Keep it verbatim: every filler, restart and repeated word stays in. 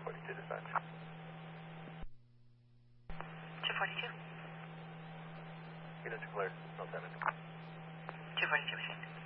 forty-two dispatch. two forty-two. Units cleared. No damage. two forty-two, machine.